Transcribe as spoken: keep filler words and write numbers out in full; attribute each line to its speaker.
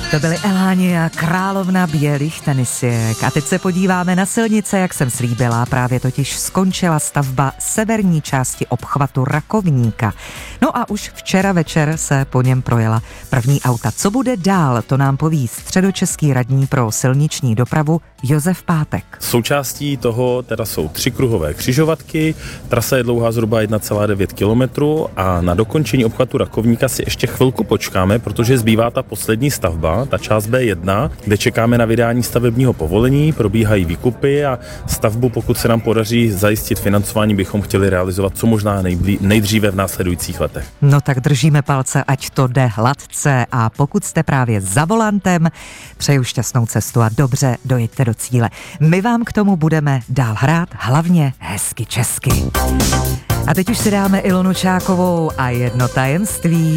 Speaker 1: To byly Eláni a královna bělých tenisek. A teď se podíváme na silnice, jak jsem slíbila. Právě totiž skončila stavba severní části obchvatu Rakovníka. No a už včera večer se po něm projela první auta. Co bude dál, to nám poví středočeský radní pro silniční dopravu Josef Pátek.
Speaker 2: Součástí toho teda jsou tři kruhové křižovatky, trasa je dlouhá zhruba jedna celá devět kilometrů a na dokončení obchvatu Rakovníka si ještě chvilku počkáme, protože zbývá ta poslední stavba, ta část bé jedna, kde čekáme na vydání stavebního povolení, probíhají výkupy a stavbu, pokud se nám podaří zajistit financování, bychom chtěli realizovat co možná nejblí, nejdříve v následujících letech.
Speaker 1: No tak držíme palce, ať to jde hladce, a pokud jste právě za volantem, přeju šťastnou cestu a dobře dojeďte do cíle. My vám k tomu budeme dál hrát, hlavně hezky česky. A teď už si dáme Ilonu Čákovou a jedno tajemství.